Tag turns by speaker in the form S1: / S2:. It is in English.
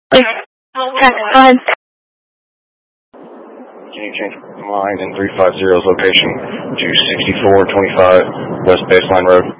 S1: Go ahead.
S2: Can you change line in 350's location to 6425 West Baseline Road?